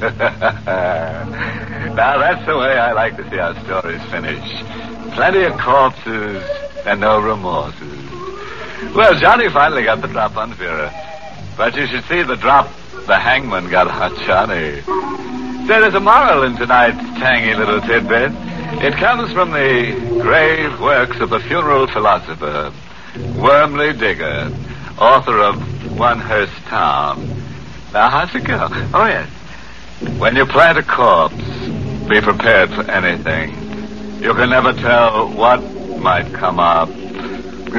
Now, that's the way I like to see our stories finish. Plenty of corpses and no remorses. Well, Johnny finally got the drop on Vera. But you should see the drop the hangman got on Johnny. So there's a moral in tonight's tangy little tidbit. It comes from the grave works of the funeral philosopher, Wormley Digger, author of One Hearst Town. Now, how's it go? Oh, yes. When you plant a corpse, be prepared for anything. You can never tell what might come up.